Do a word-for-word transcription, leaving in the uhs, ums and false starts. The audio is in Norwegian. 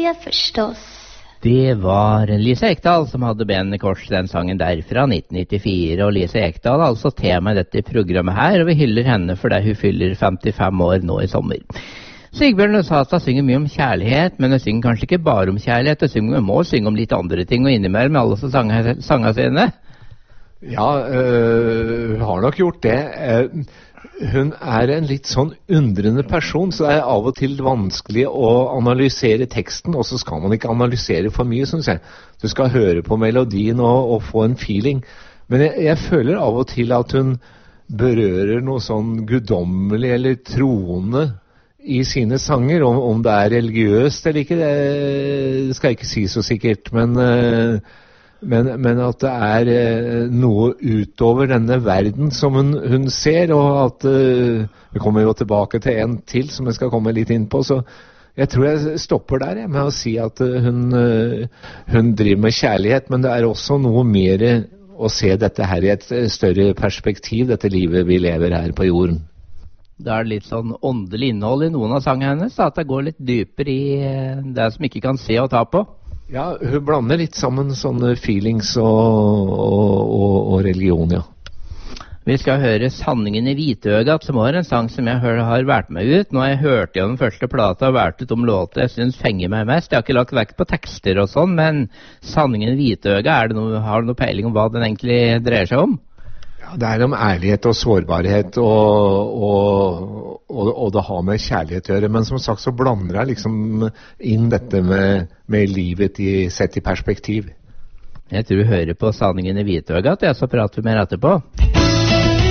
Sverige förstås. Det var Lise Ekdahl som hadde bandet Kors, den sangen der fra nitten nittifire, og Lise Ekdahl har altså tema i dette programmet her, og vi hyller henne fordi hun fyller femtifem år nå i sommer. Sigbjørn Løsata synger mye om kjærlighet, men hun synger kanskje ikke bare om kjærlighet, hun synger, må synge om litt andre ting og innimellom med alle som sanger sine. Ja, øh, hun har nok gjort det. Uh, hun er en litt sånn undrende person, så det er av og til vanskelig å analysere teksten, og så skal man ikke analysere for mye, synes jeg. Du skal høre på melodien og, og få en feeling. Men jeg, jeg føler av og til at hun berører noe sånn guddommelig eller troende i sine sanger. Om, om det er religiøst eller ikke, det skal jeg ikke si så sikkert, men... Uh, Men, men at det er eh, noe utover denne verden som hun, hun ser, og at eh, vi kommer jo tilbake til en til som jeg skal komme litt inn på, så jeg tror jeg stopper der jeg, med å si at eh, hun, eh, hun driver med kjærlighet, men det er også noe mer å se dette her i et større perspektiv, dette livet vi lever her på jorden. Det er litt sånn åndelig innhold i noen av sangene hennes, at det går litt dypere i eh, det som ikke kan se og ta på. Ja, hun blander litt sammen sånne feelings og, og, og, og religion, ja. Vi skal høre Sanningen i Hvitøgat, som var en sang som jeg hør, har vært med ut. Nå har jeg hørt jo den første plata og vært ut om låter jeg synes fenger meg mest. Jeg har ikke lagt vekk på tekster og sånn, men Sanningen i Hvitøgat, er det noe, har du noe peiling om hva den egentlig dreier seg om? Ja, det er om ærlighet og sårbarhet, og, og, og, og det har med kjærlighet å gjøre. Men som sagt så blander jeg liksom inn dette med, med livet i, sett i perspektiv. Jeg tror vi hører på Sanningen i Hvitøgat, ja, så prater vi mer etterpå.